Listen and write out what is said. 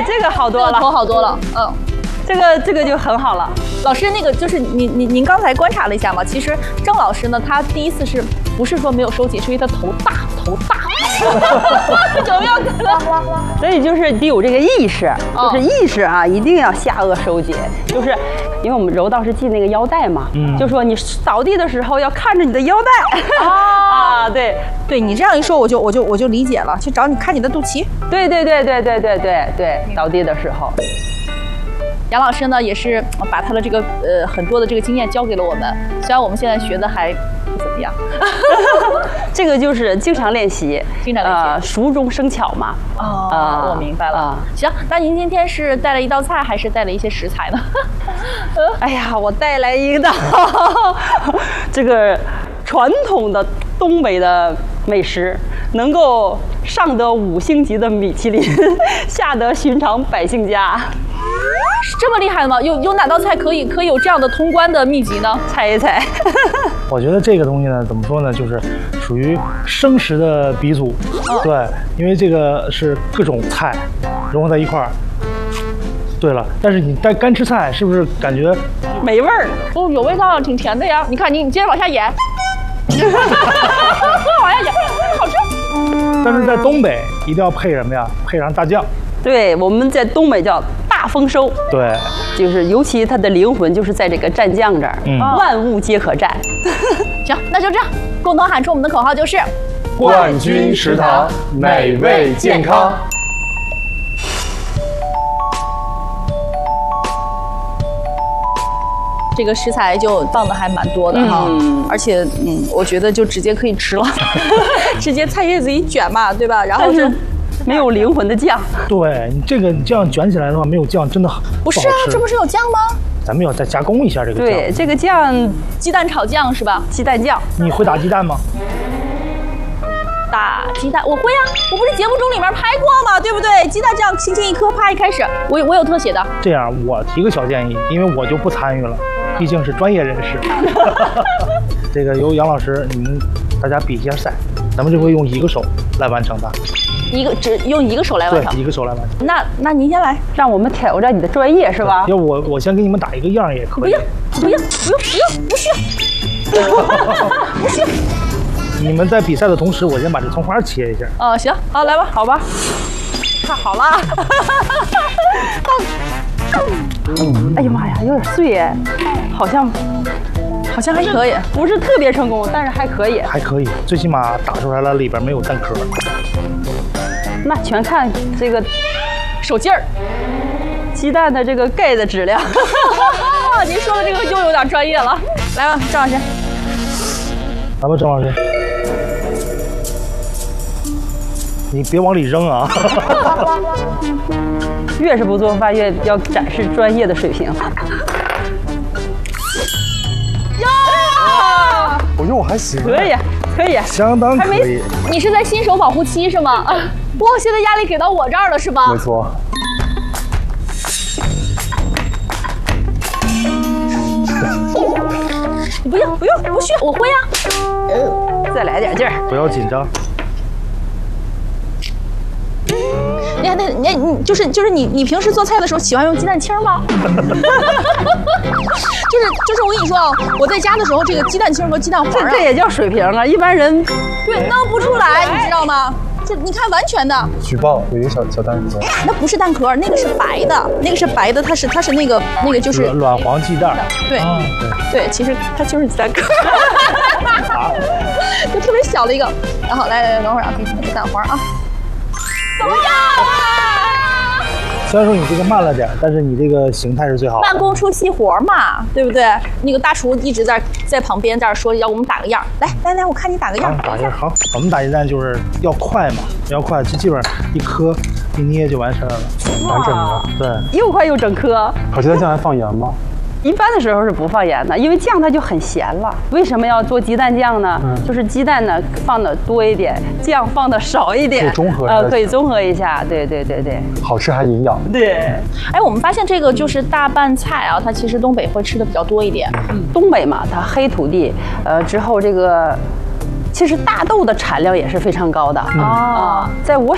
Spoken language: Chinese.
对，这个好多了， 头好多了。嗯， 这个就很好了。 老师，那个就是您刚才观察了一下嘛，其实郑老师呢，他第一次不是说没有收紧，是因为他头大。有没有可能？ 所以就是得有这个意识，就是意识啊，一定要下颚收紧。就是因为我们柔道是系那个腰带嘛，就说你扫地的时候要看着你的腰带。啊，对， 你这样一说，我就理解了，去找你看你的肚脐。 对，扫地的时候。 杨老师呢，也是把他的这个很多的这个经验教给了我们，虽然我们现在学的还不怎么样。 这个就是经常练习，熟中生巧嘛。 我明白了。行，那您今天是带了一道菜，还是带了一些食材呢？ 哎呀，我带来一道这个传统的东北的美食，能够上得5星级的米其林，下得寻常百姓家。 是这么厉害的吗？有哪道菜可以有这样的通关的秘籍呢？ 猜一猜。 我觉得这个东西呢，怎么说呢，就是属于生食的鼻祖。对，因为这个是各种菜融合在一块儿。对了，但是你带干吃菜，是不是感觉没味儿？ 哦，有味道，挺甜的呀。你看，你接着往下演，往下演，好吃。 但是在东北一定要配什么呀？配上大酱。 对，我们在东北叫大丰收。 对， 就是尤其它的灵魂就是在这个蘸酱这儿，万物皆可蘸。 行，那就这样，共同喊出我们的口号就是： 冠军食堂，美味健康。 这个食材就放的还蛮多的哈，而且我觉得就直接可以吃了，直接菜叶子一卷嘛，对吧？然后是没有灵魂的酱。 对，你这个酱卷起来的话，没有酱真的不是啊，这不是有酱吗？ 咱们要再加工一下这个酱。 对，这个酱鸡蛋炒酱是吧？ 鸡蛋酱。 你会打鸡蛋吗？ 打鸡蛋我会啊，我不是节目中里面拍过吗？对不对？鸡蛋酱轻轻一颗，啪一开始，我有特写的。 这样，我提个小建议，因为我就不参与了，毕竟是专业人士。这个由杨老师，你们大家比一下赛，咱们这回用一个手来完成的。 只用一个手来完成。 对，一个手来完成。 那您先来， 让我们挑战你的专业是吧？ 要我先给你们打一个样也可以。 不需要。不需要。 你们在比赛的同时，我先把这葱花切一下。 行，好，来吧，好吧。太好了。 哎呀妈呀，有点碎哎，好像还可以，不是特别成功，但是还可以。 还可以，最起码打出来了，里边没有蛋壳。 那全看这个手劲儿， 鸡蛋的这个盖的质量。 您说的这个又有点专业了。来吧，郑老师。 来吧，郑老师。你别往里扔啊！ 越是不做饭，越要展示专业的水平。 我觉得我还行， 可以， 相当可以。 你是在新手保护期是吗？哇，现在压力给到我这儿了是吧？ 没错。 不用，不需要，我会啊。 再来点劲儿， 不要紧张。 你就是你平时做菜的时候喜欢用鸡蛋清吗？就是我跟你说啊，我在家的时候这个鸡蛋清和鸡蛋黄这也叫水平啊！一般人对弄不出来，你知道吗？就你看完全的。 举报有一个小蛋壳。 那不是蛋壳，那个是白的，它是那个就是卵黄鸡蛋。 对，其实它就是鸡蛋壳。就特别小的一个，然后来等会儿啊，给你那个蛋黄啊。怎么样啊？ 虽然说你这个慢了点，但是你这个形态是最好的。 慢工出细活嘛，对不对？那个大厨一直在旁边这儿说要我们打个样，来，我看你打个样。 打个样好。我们打鸡蛋就是要快嘛，要快，基本上一颗一捏就完事儿了， 完整的。 对， 又快又整颗。 烤鸡蛋酱还放盐吗？ 一般的时候是不放盐的，因为酱它就很咸了。为什么要做鸡蛋酱呢？就是鸡蛋呢放的多一点，酱放的少一点，可以综合一下。对， 好吃还营养。 对。 哎，我们发现这个就是大拌菜啊，它其实东北会吃的比较多一点。 东北嘛，它黑土地，之后这个。其实大豆的产量也是非常高的在我